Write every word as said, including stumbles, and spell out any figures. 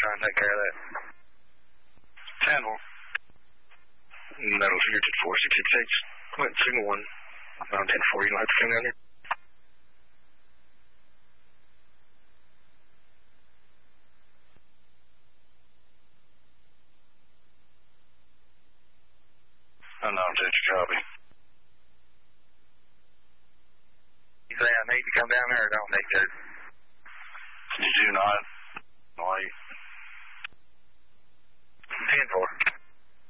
try and take care of that. ten four. Metal figure two four six six six. Went signal one. Around ten four, you don't have to come down here. Unknown to copy. You say I need to come down there or don't need to? You do not. Why? ten four.